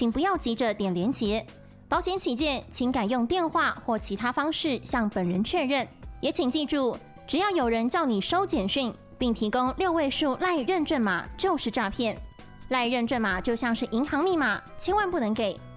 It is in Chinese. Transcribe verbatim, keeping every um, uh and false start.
请不要急着点连结。保险起见，请改用电话或其他方式向本人确认。也请记住，只要有人叫你收简讯，并提供六位数赖认证码，就是诈骗。赖认证码就像是银行密码，千万不能给。